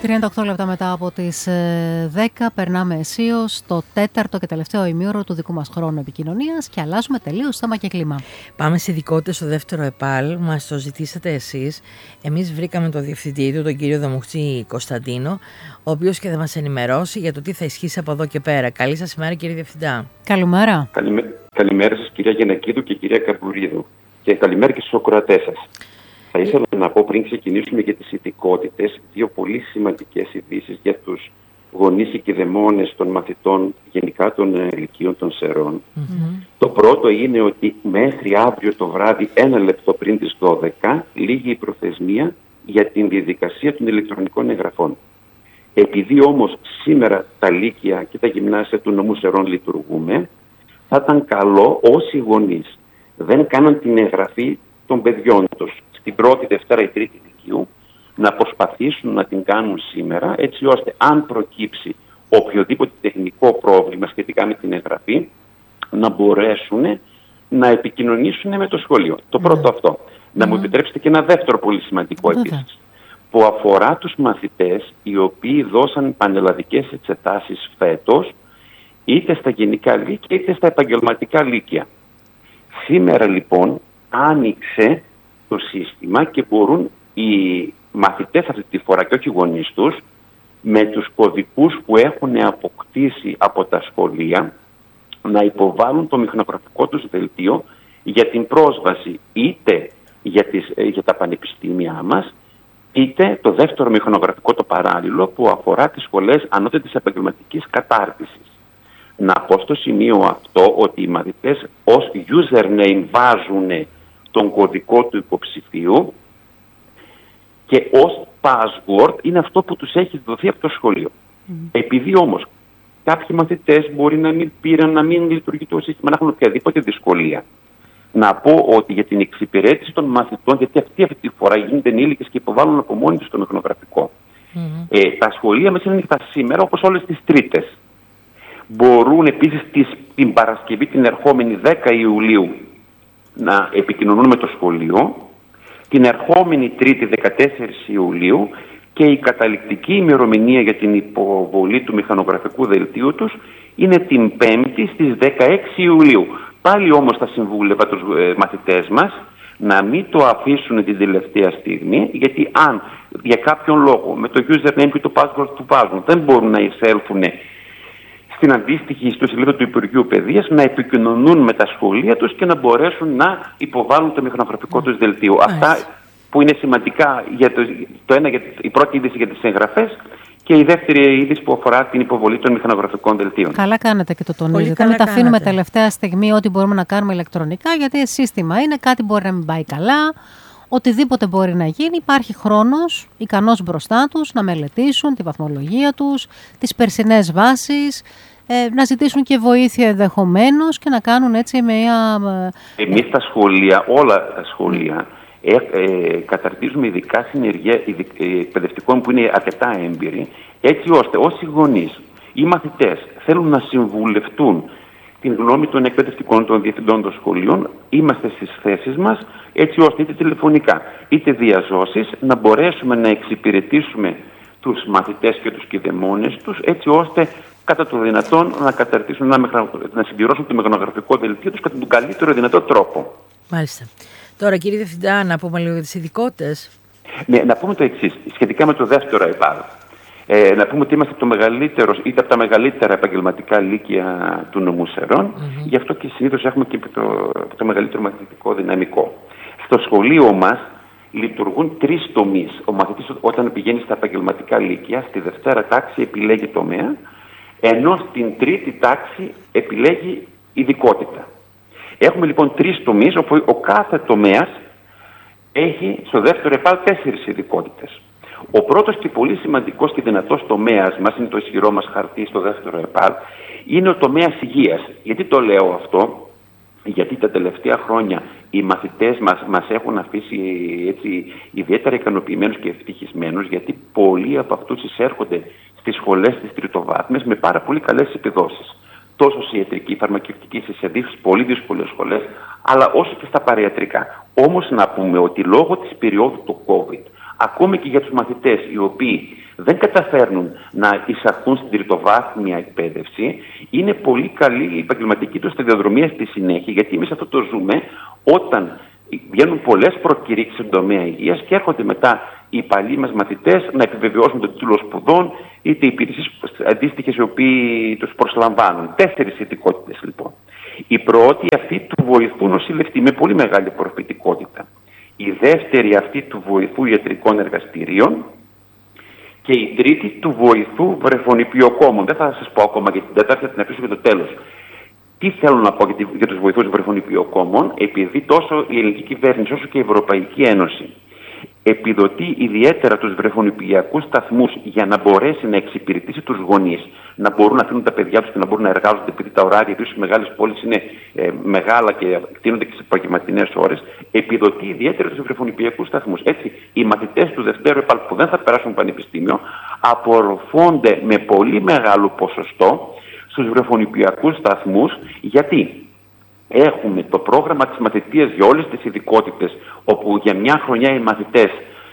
38 λεπτά μετά από τις 10 περνάμε αισίως στο τέταρτο και τελευταίο ημίωρο του δικού μας χρόνου επικοινωνίας και αλλάζουμε τελείως θέμα και κλίμα. Πάμε σε ειδικότητες στο δεύτερο ΕΠΑΛ, μας το ζητήσατε εσείς. Εμείς βρήκαμε τον διευθυντή του, τον κύριο Δομουχτή Κωνσταντίνο, ο οποίος και θα μας ενημερώσει για το τι θα ισχύσει από εδώ και πέρα. Καλή σας ημέρα, κύριε Διευθυντά. Καλημέρα. Καλημέρα σας, κυρία Γεννακίδου και κυρία Καμπουρίδου. Και καλημέρα και στους ακροατές σας. Θα ήθελα να πω πριν ξεκινήσουμε για τις ειδικότητες δύο πολύ σημαντικές ειδήσεις για τους γονείς και κηδεμόνες των μαθητών γενικά των ηλικίων των Σερών. Το πρώτο είναι ότι μέχρι αύριο το βράδυ, 1 λεπτό πριν τις 12, λήγει η προθεσμία για την διαδικασία των ηλεκτρονικών εγγραφών. Επειδή όμως σήμερα τα λύκεια και τα γυμνάσια του νομού Σερών λειτουργούμε, θα ήταν καλό όσοι γονείς δεν κάναν την εγγραφή των παιδιών τους στην πρώτη, Δευτέρα ή Τρίτη Λυκείου να προσπαθήσουν να την κάνουν σήμερα, έτσι ώστε αν προκύψει οποιοδήποτε τεχνικό πρόβλημα σχετικά με την εγγραφή να μπορέσουν να επικοινωνήσουν με το σχολείο. Το πρώτο αυτό. Να μου επιτρέψετε και ένα δεύτερο πολύ σημαντικό επίσης, που αφορά τους μαθητές οι οποίοι δώσαν πανελλαδικές εξετάσεις φέτος είτε στα γενικά λύκεια είτε στα επαγγελματικά λύκεια. Σήμερα λοιπόν άνοιξε το σύστημα και μπορούν οι μαθητές αυτή τη φορά και όχι οι γονείς τους με τους κωδικούς που έχουν αποκτήσει από τα σχολεία να υποβάλουν το μηχανογραφικό τους δελτίο για την πρόσβαση είτε για τα πανεπιστήμια μας είτε το δεύτερο μηχανογραφικό το παράλληλο που αφορά τις σχολές ανώτατης επαγγελματικής κατάρτισης. Να πω στο σημείο αυτό ότι οι μαθητές ως username βάζουν τον κωδικό του υποψηφίου και ως password είναι αυτό που τους έχει δοθεί από το σχολείο. Επειδή όμως κάποιοι μαθητές μπορεί να μην πήραν, να μην λειτουργεί το σύστημα, να έχουν οποιαδήποτε δυσκολία, να πω ότι για την εξυπηρέτηση των μαθητών, γιατί αυτή τη φορά γίνονται ενήλικες και υποβάλλουν από μόνοι τους το μηχανογραφικό, τα σχολεία μας είναι ανοιχτά σήμερα όπως όλες τις Τρίτες. Μπορούν επίσης την Παρασκευή την ερχόμενη 10 Ιουλίου να επικοινωνούν με το σχολείο, την ερχόμενη Τρίτη 14 Ιουλίου και η καταληκτική ημερομηνία για την υποβολή του μηχανογραφικού δελτίου τους είναι την Πέμπτη στις 16 Ιουλίου. Πάλι όμως θα συμβούλευα τους μαθητές μας να μην το αφήσουν την τελευταία στιγμή, γιατί αν για κάποιον λόγο με το username και το password του βάζουν δεν μπορούν να εισέλθουν στην αντίστοιχη ιστοσελίδα του Υπουργείου Παιδείας, να επικοινωνούν με τα σχολεία τους και να μπορέσουν να υποβάλουν το μηχανογραφικό τους δελτίο. Αυτά που είναι σημαντικά για το ένα, για η πρώτη είδηση για τις εγγραφές και η δεύτερη είδηση που αφορά την υποβολή των μηχανογραφικών δελτίων. Καλά κάνετε και το τονίζετε. Μην τα αφήνουμε τελευταία στιγμή ό,τι μπορούμε να κάνουμε ηλεκτρονικά, γιατί σύστημα είναι, κάτι μπορεί να μην πάει καλά. Οτιδήποτε μπορεί να γίνει, υπάρχει χρόνος ικανός μπροστά τους να μελετήσουν τη βαθμολογία τους, τις περσινές βάσεις, να ζητήσουν και βοήθεια ενδεχομένως και να κάνουν έτσι μια... Εμείς τα σχολεία, όλα τα σχολεία, καταρτίζουμε ειδικά συνεργεία εκπαιδευτικών που είναι αρκετά έμπειροι, έτσι ώστε όσοι γονείς ή μαθητές θέλουν να συμβουλευτούν την γνώμη των εκπαιδευτικών των διευθυντών των σχολείων, είμαστε στις θέσεις μας, έτσι ώστε είτε τηλεφωνικά είτε διαζώσεις να μπορέσουμε να εξυπηρετήσουμε τους μαθητές και τους κηδεμόνες τους, έτσι ώστε κατά το δυνατόν να καταρτήσουν, να συμπληρώσουν το μηχανογραφικό δελτίο τους κατά τον καλύτερο δυνατό τρόπο. Μάλιστα. Τώρα, κύριε Διευθυντά, να πούμε λίγο για τις ειδικότητες. Ναι, να πούμε το εξής, σχετικά με το δεύτερο ΕΠΑΔ. Να πούμε ότι είμαστε το μεγαλύτερο, είτε από τα μεγαλύτερα επαγγελματικά λύκεια του νομού Σερών, γι' αυτό και συνήθως έχουμε και το μεγαλύτερο μαθητικό δυναμικό. Στο σχολείο μας λειτουργούν 3 τομείς. Ο μαθητής όταν πηγαίνει στα επαγγελματικά λύκεια, στη δευτέρα τάξη επιλέγει τομέα, ενώ στην τρίτη τάξη επιλέγει ειδικότητα. Έχουμε λοιπόν 3 τομείς, όπου ο κάθε τομέας έχει στο δεύτερο ΕΠΑΛ 4 ειδικότητες. Ο πρώτος και πολύ σημαντικός και δυνατός τομέας μας, είναι το ισχυρό μας χαρτί στο δεύτερο ΕΠΑΛ, είναι ο τομέας υγείας. Γιατί το λέω αυτό? Γιατί τα τελευταία χρόνια οι μαθητές μας έχουν αφήσει έτσι ιδιαίτερα ικανοποιημένους και ευτυχισμένους, γιατί πολλοί από αυτούς εισέρχονται στις σχολές της τριτοβάθμιας με πάρα πολύ καλές επιδόσεις. Τόσο σε ιατρική, φαρμακευτική, σε πολύ δύσκολες σχολές, αλλά όσο και στα παριατρικά. Όμως να πούμε ότι λόγω της περίοδου του COVID, ακόμη και για τους μαθητές οι οποίοι δεν καταφέρνουν να εισαχθούν στην τριτοβάθμια εκπαίδευση, είναι πολύ καλή η επαγγελματική του σταδιοδρομία στη συνέχεια, γιατί εμείς αυτό το ζούμε όταν βγαίνουν πολλές προκηρύξεις στον τομέα υγείας και έρχονται μετά οι παλιοί μας μαθητές να επιβεβαιώσουν τον τίτλο σπουδών, είτε υπηρεσίες αντίστοιχες οι οποίοι τους προσλαμβάνουν. 4 ειδικότητες λοιπόν. Η πρώτη αυτή του βοηθού νοσηλευτή με πολύ μεγάλη απορροφητικότητα. Η δεύτερη αυτή του βοηθού ιατρικών εργαστηρίων. Και η τρίτη του βοηθού βρεφονιπιοκόμων. Δεν θα σας πω ακόμα για την τέταρτη, θα την αφήσω για το τέλος. Τι θέλω να πω για τους βοηθούς βρεφονιπιοκόμων, επειδή τόσο η ελληνική κυβέρνηση όσο και η Ευρωπαϊκή Ένωση επιδοτεί ιδιαίτερα τους βρεφονιπιακούς σταθμούς για να μπορέσει να εξυπηρετήσει τους γονείς, να μπορούν να αφήνουν τα παιδιά τους και να μπορούν να εργάζονται, επειδή τα ωράρια επίσης στις μεγάλες πόλεις είναι μεγάλα και εκτείνονται και στις απογευματινές ώρες, επιδοτεί ιδιαίτερα τους βρεφονιπιακούς σταθμούς. Έτσι, οι μαθητές του δευτέρου ΕΠΑΛ που δεν θα περάσουν πανεπιστήμιο απορροφώνται με πολύ μεγάλο ποσοστό στους βρεφονιπιακούς σταθμούς. Γιατί? Έχουμε το πρόγραμμα της μαθητείας για όλες τις ειδικότητες, όπου για μια χρονιά οι μαθητές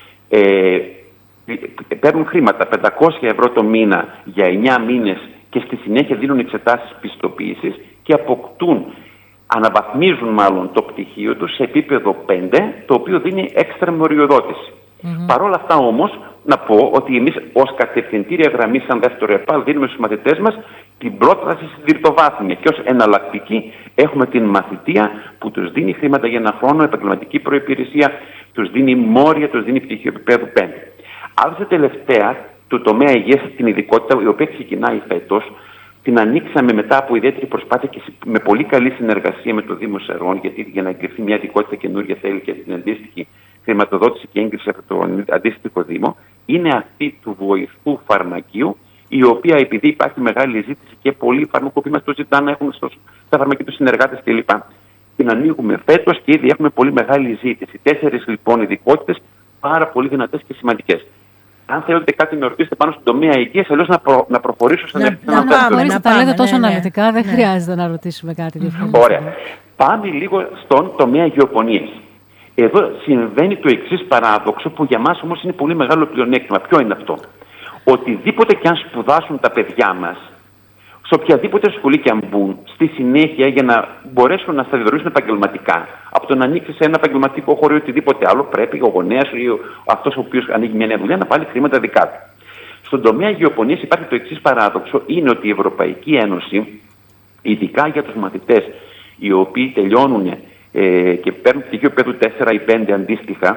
παίρνουν χρήματα, 500 ευρώ το μήνα για 9 μήνες και στη συνέχεια δίνουν εξετάσεις πιστοποίησης και αποκτούν, αναβαθμίζουν μάλλον το πτυχίο τους σε επίπεδο 5, το οποίο δίνει έξτρα μοριοδότηση. Παρ' όλα αυτά όμως, να πω ότι εμείς ως κατευθυντήρια γραμμή σαν δεύτερο ΕΠΑΛ δίνουμε στους μαθητές μας την πρόταση στην τριτοβάθμια και ως εναλλακτική έχουμε την μαθητεία που τους δίνει χρήματα για ένα χρόνο, επαγγελματική προϋπηρεσία, τους δίνει μόρια, τους δίνει πτυχίο επίπεδου 5. Άλλωστε τελευταία του τομέα υγείας την ειδικότητα, η οποία ξεκινάει φέτος, την ανοίξαμε μετά από ιδιαίτερη προσπάθεια και με πολύ καλή συνεργασία με το Δήμο Σερών, γιατί για να εγκριθεί μια ειδικότητα καινούργια θέλει και την αντίστοιχη χρηματοδότηση και έγκριση από το αντίστοιχο Δήμο, είναι αυτή του βοηθού φαρμακείου, η οποία επειδή υπάρχει μεγάλη ζήτηση και πολλοί φαρμακοποιοί μας το ζητάνε να έχουν στα φαρμακεία τους συνεργάτες κλπ. Την ανοίγουμε φέτος και ήδη έχουμε πολύ μεγάλη ζήτηση. 4 λοιπόν ειδικότητες, πάρα πολύ δυνατές και σημαντικές. Αν θέλετε κάτι να ρωτήσετε πάνω στον τομέα υγείας, αλλιώς να προχωρήσω σε ένα να τα λέτε τόσο αναλυτικά, δεν χρειάζεται να ρωτήσουμε κάτι διαφορετικό. Ωραία. Πάμε λίγο στον τομέα γεωπονίας. Εδώ συμβαίνει το εξής παράδοξο που για μας όμως είναι πολύ μεγάλο πλεονέκτημα. Ποιο είναι αυτό? Οτιδήποτε και αν σπουδάσουν τα παιδιά μας, σε οποιαδήποτε σχολή και αν μπουν, στη συνέχεια για να μπορέσουν να σταδιοδρομήσουν επαγγελματικά, από το να ανοίξει σε ένα επαγγελματικό χώρο ή οτιδήποτε άλλο, πρέπει ο γονέας ή αυτός ο οποίος ανοίγει μια νέα δουλειά να βάλει χρήματα δικά του. Στον τομέα γεωπονίας υπάρχει το εξής παράδοξο, είναι ότι η Ευρωπαϊκή Ένωση, ειδικά για τους μαθητές οι οποίοι τελειώνουν και παίρνουν πτυχίο επίπεδου 4 ή 5 αντίστοιχα,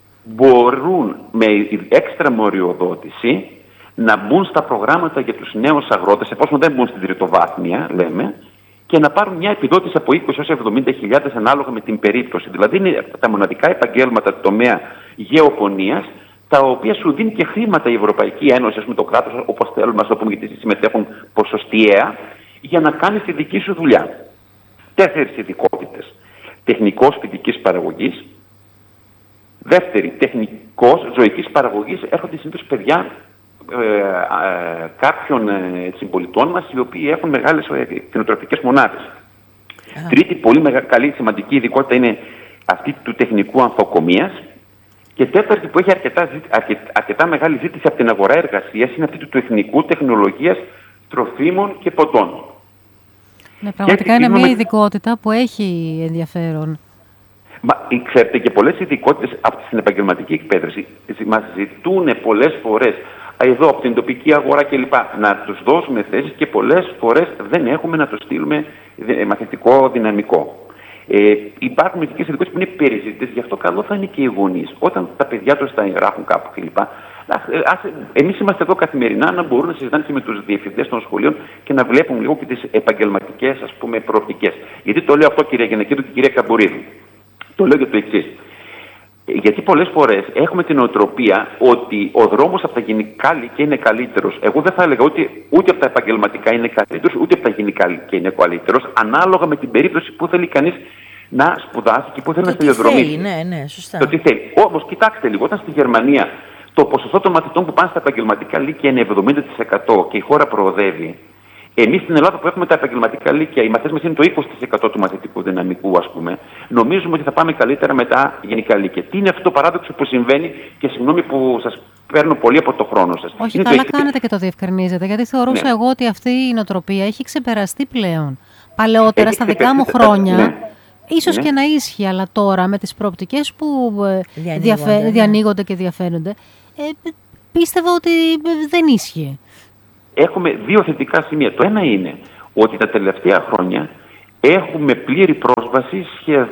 μπορούν με έξτρα μοριοδότηση να μπουν στα προγράμματα για τους νέους αγρότες, εφόσον δεν μπουν στην τριτοβάθμια, λέμε, και να πάρουν μια επιδότηση από 20 έως 70.000 ανάλογα με την περίπτωση. Δηλαδή είναι τα μοναδικά επαγγέλματα του τομέα γεωπονίας, τα οποία σου δίνει και χρήματα η Ευρωπαϊκή Ένωση, ας πούμε το κράτος, όπως θέλουμε να το πούμε, γιατί συμμετέχουν ποσοστιαία, για να κάνεις τη δική σου δουλειά. 4 ειδικότητες. Τεχνικός φυτικής παραγωγής. Δεύτερη, τεχνικός ζωικής παραγωγής. Έρχονται συνήθως παιδιά κάποιων συμπολιτών μας οι οποίοι έχουν μεγάλες κτηνοτροφικές μονάδες. Τρίτη, πολύ καλή σημαντική ειδικότητα είναι αυτή του τεχνικού ανθοκομείας. Και τέταρτη που έχει αρκετά μεγάλη ζήτηση από την αγορά εργασίας είναι αυτή του τεχνικού τεχνολογίας τροφίμων και ποτών. Ναι, πραγματικά είναι μια ειδικότητα που έχει ενδιαφέρον. Ξέρετε, και πολλές ειδικότητες στην επαγγελματική εκπαίδευση μας ζητούν πολλές φορές εδώ από την τοπική αγορά κλπ. Να τους δώσουμε θέσεις και πολλές φορές δεν έχουμε να τους στείλουμε μαθητικό δυναμικό. Υπάρχουν ειδικές ειδικότητες που είναι περιζήτητες, γι' αυτό καλό θα είναι και οι γονείς. Όταν τα παιδιά τους τα εγγράφουν κάπου κλπ. Εμείς είμαστε εδώ καθημερινά να μπορούν να συζητάνε και με τους διευθυντές των σχολείων και να βλέπουν λίγο και τις επαγγελματικές προοπτικές. Γιατί το λέω αυτό, κυρία Γιαννακίδου και κυρία Καμπουρίδου? Το λέω για το εξής. Γιατί πολλές φορές έχουμε την οτροπία ότι ο δρόμος από τα γενικά λύκεια είναι καλύτερος. Εγώ δεν θα έλεγα ούτε από τα επαγγελματικά είναι καλύτερος, ούτε από τα γενικά λύκεια είναι καλύτερος, ανάλογα με την περίπτωση που θέλει κανείς να σπουδάσει και που θέλει να σταδιοδρομήσει. Ναι, σωστά. Το τι θέλει. Όμως, κοιτάξτε λίγο, όταν στη Γερμανία το ποσοστό των μαθητών που πάνε στα επαγγελματικά λύκεια είναι 70% και η χώρα προοδεύει, Εμείς στην Ελλάδα που έχουμε τα επαγγελματικά λύκεια, οι μαθητές μας είναι το 20% του μαθητικού δυναμικού, ας πούμε. Νομίζουμε ότι θα πάμε καλύτερα με τα γενικά λύκεια. Τι είναι αυτό το παράδοξο που συμβαίνει, και συγγνώμη που σας παίρνω πολύ από το χρόνο σας. Όχι, είναι καλά κάνετε και το διευκρινίζετε, γιατί θεωρούσα εγώ ότι αυτή η νοοτροπία έχει ξεπεραστεί πλέον. Παλαιότερα, στα δικά μου χρόνια, ίσως και να ίσχυε, αλλά τώρα με τις προοπτικές που διανοίγονται και διαφαίνονται, πίστευα ότι δεν ίσχυε. Έχουμε δύο θετικά σημεία. Το ένα είναι ότι τα τελευταία χρόνια έχουμε πλήρη πρόσβαση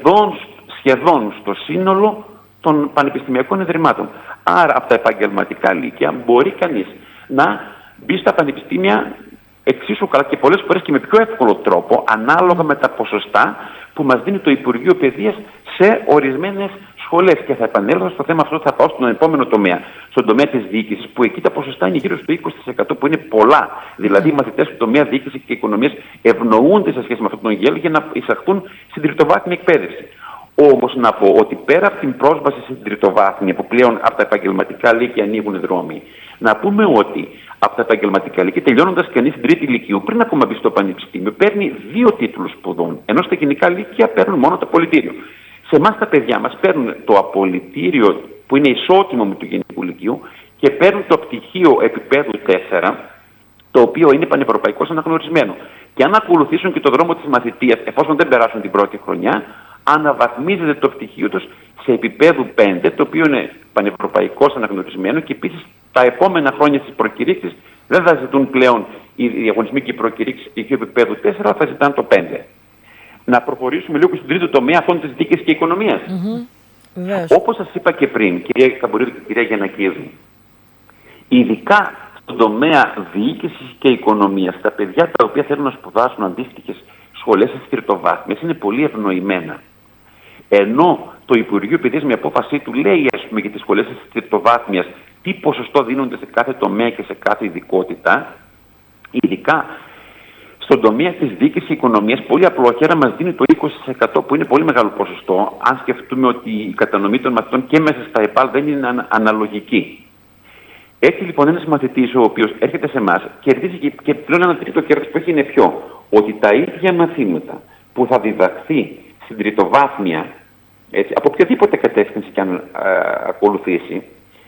σχεδόν στο σύνολο των πανεπιστημιακών ιδρυμάτων. Άρα από τα επαγγελματικά λύκεια μπορεί κανείς να μπει στα πανεπιστήμια εξίσου καλά και πολλές φορές και με πιο εύκολο τρόπο, ανάλογα με τα ποσοστά που μας δίνει το Υπουργείο Παιδείας σε ορισμένες σχολές. Και θα επανέλθω στο θέμα αυτό, θα πάω στον επόμενο τομέα, στον τομέα της διοίκησης, που εκεί τα ποσοστά είναι γύρω στο 20%, που είναι πολλά. Δηλαδή, οι μαθητές του τομέα διοίκησης και οικονομίας ευνοούνται σε σχέση με αυτόν τον γέλο για να εισαχθούν στην τριτοβάθμια εκπαίδευση. Όμως να πω ότι πέρα από την πρόσβαση στην τριτοβάθμια, που πλέον από τα επαγγελματικά λύκεια ανοίγουν δρόμοι, να πούμε ότι από τα επαγγελματικά λύκεια, τελειώνοντας κανείς στην τρίτη λυκείου, πριν ακόμα μπει στο πανεπιστήμιο, παίρνει 2 τίτλους σπουδών, ενώ στα γενικά λύκεια παίρνουν μόνο το απολυτήριο. Σε εμάς τα παιδιά μας παίρνουν το απολυτήριο, που είναι ισότιμο με του γενικού λυκείου, και παίρνουν το πτυχίο επίπεδου 4, το οποίο είναι πανευρωπαϊκώς αναγνωρισμένο. Και αν ακολουθήσουν και το δρόμο της μαθητείας, εφόσον δεν περάσουν την πρώτη χρονιά, αναβαθμίζεται το πτυχίο τους σε επίπεδου 5, το οποίο είναι πανευρωπαϊκώς αναγνωρισμένο, και επίσης τα επόμενα χρόνια στις προκηρύξεις δεν θα ζητούν πλέον οι διαγωνισμοί και οι προκηρύξεις πτυχίου επίπεδου 4, αλλά θα ζητάνε το 5. Να προχωρήσουμε λίγο στον τρίτο τομέα, αυτόν της διοίκησης και οικονομίας. Όπως σας είπα και πριν, κυρία Καμπουρίδου και κυρία Γιαννακίδου, ειδικά στον τομέα διοίκησης και οικονομίας, τα παιδιά τα οποία θέλουν να σπουδάσουν αντίστοιχες σχολές στις τριτοβάθμιες είναι πολύ ευνοημένα. Ενώ το Υπουργείο Παιδείας με απόφασή του λέει, ας πούμε, για τις σχολές της τριτοβάθμιας τι ποσοστό δίνονται σε κάθε τομέα και σε κάθε ειδικότητα, ειδικά στον τομέα της διοίκησης και οικονομίας, πολύ απλόχερα μας δίνει το 20%, που είναι πολύ μεγάλο ποσοστό, αν σκεφτούμε ότι η κατανομή των μαθητών και μέσα στα ΕΠΑΛ δεν είναι αναλογική. Έτσι λοιπόν ένας μαθητής ο οποίος έρχεται σε εμάς κερδίζει και πλέον ένα τρίτο κέρδος που έχει είναι ποιο? Ότι τα ίδια μαθήματα που θα διδαχθεί στην τριτοβάθμια, έτσι, από οποιαδήποτε κατεύθυνση και αν ακολουθήσει,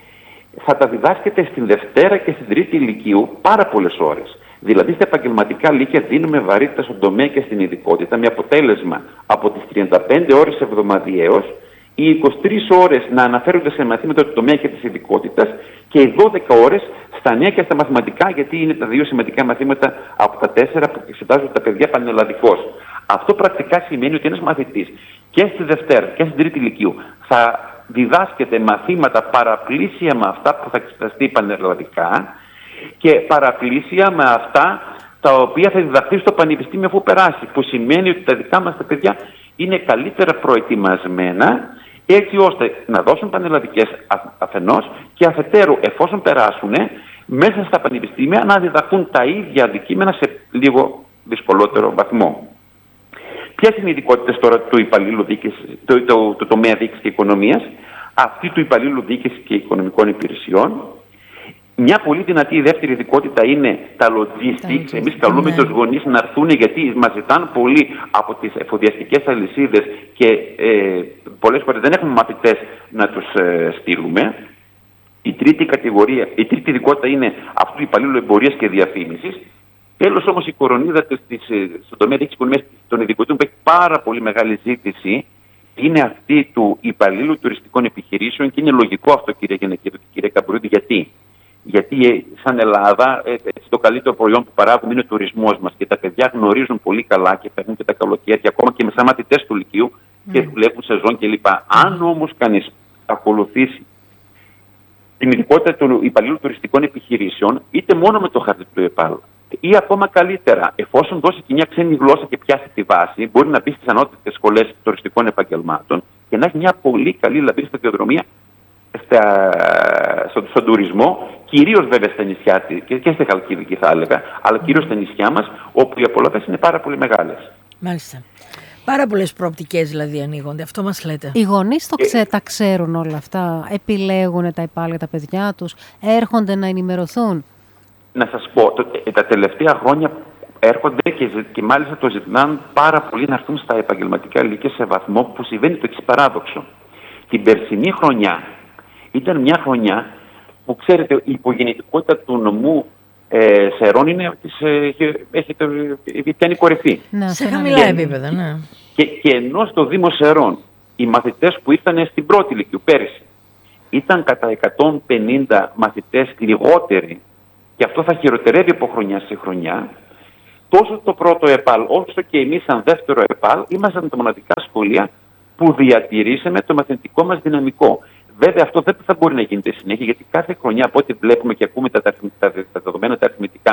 θα τα διδάσκεται στην Δευτέρα και στην Τρίτη Λυκείου πάρα πολλές ώρες. Δηλαδή στα επαγγελματικά λύκεια δίνουμε βαρύτητα στον τομέα και στην ειδικότητα, με αποτέλεσμα από τις 35 ώρες εβδομαδιαίως οι 23 ώρες να αναφέρονται σε μαθήματα του τομέα και της ειδικότητας και οι 12 ώρες στα νέα και στα μαθηματικά, γιατί είναι τα δύο σημαντικά μαθήματα από τα 4 που εξετάζονται τα παιδιά πανελλαδικώς. Αυτό πρακτικά σημαίνει ότι ένας μαθητής και στη Δευτέρα και στην Τρίτη Λυκείου θα διδάσκεται μαθήματα παραπλήσια με αυτά που θα εξεταστεί πανελλαδικά και παραπλήσια με αυτά τα οποία θα διδαχθεί στο πανεπιστήμιο αφού περάσει, που σημαίνει ότι τα δικά μας τα παιδιά είναι καλύτερα προετοιμασμένα έτσι ώστε να δώσουν πανελλαδικές αφενός και αφετέρου, εφόσον περάσουν μέσα στα πανεπιστήμια, να διδαχθούν τα ίδια αντικείμενα σε λίγο δυσκολότερο βαθμό. Ποιες είναι οι ειδικότητες τώρα του υπαλλήλου διοίκησης, του τομέα διοίκησης και οικονομίας? Αυτή του υπαλλήλου διοίκησης και οικονομικών υπηρεσιών. Μια πολύ δυνατή δεύτερη ειδικότητα είναι τα logistics. Εμείς καλούμε τους γονείς να έρθουν, γιατί μας ζητάνε πολύ από τις εφοδιαστικές αλυσίδες και πολλές φορές δεν έχουμε μαθητές να τους στείλουμε. Η τρίτη ειδικότητα είναι αυτού του υπαλλήλου εμπορίας και διαφήμισης. Τέλος όμως η κορονίδα στον τομέα της οικονομίας των ειδικότητων που έχει πάρα πολύ μεγάλη ζήτηση είναι αυτή του υπαλλήλου τουριστικών επιχειρήσεων, και είναι λογικό αυτό, κυρία Γιαννακίδου και κυρία Καμπουρίδου. Γιατί σαν Ελλάδα το καλύτερο προϊόν που παράγουμε είναι ο τουρισμός μας και τα παιδιά γνωρίζουν πολύ καλά και παίρνουν και τα καλοκαίρια ακόμα και με σαν μαθητές του Λυκείου και δουλεύουν σεζόν κλπ. Αν όμως κανείς ακολουθήσει την ειδικότητα του υπαλλήλου τουριστικών επιχειρήσεων, είτε μόνο με το χαρτί του ΕΠΑΛ, ή ακόμα καλύτερα, εφόσον δώσει και μια ξένη γλώσσα και πιάσει τη βάση, μπορεί να μπει στις ανώτατες σχολές τουριστικών επαγγελμάτων και να έχει μια πολύ καλή λαμπρή σταδιοδρομία στον τουρισμό, κυρίως βέβαια στα νησιά και στη Χαλκιδική θα έλεγα, αλλά κυρίως στα νησιά μας, όπου οι απολαυές είναι πάρα πολύ μεγάλες. Μάλιστα. Πάρα πολλές προοπτικές δηλαδή ανοίγονται, αυτό μας λέτε. Οι γονείς τα ξέρουν όλα αυτά, επιλέγουν τα υπάλληλα τα παιδιά τους, έρχονται να ενημερωθούν. Να σας πω, τα τελευταία χρόνια έρχονται και μάλιστα το ζητάνε πάρα πολύ να έρθουν στα επαγγελματικά λύκεια σε βαθμό που συμβαίνει το εξής παράδοξο. Την περσινή χρονιά ήταν μια χρονιά που, ξέρετε, η υπογεννητικότητα του νομού Σερών πιάνει κορυφή. Σε χαμηλά επίπεδα, ναι. Και ενώ στο Δήμο Σερών οι μαθητές που ήρθαν στην πρώτη λυκείου πέρυσι ήταν κατά 150 μαθητές λιγότεροι, και αυτό θα χειροτερεύει από χρονιά σε χρονιά, τόσο το πρώτο ΕΠΑΛ όσο και εμείς σαν δεύτερο ΕΠΑΛ ήμασταν τα μοναδικά σχολεία που διατηρήσαμε το μαθητικό μας δυναμικό. Βέβαια αυτό δεν θα μπορεί να γίνεται συνέχεια, γιατί κάθε χρονιά από ό,τι βλέπουμε και ακούμε τα δεδομένα τα αριθμητικά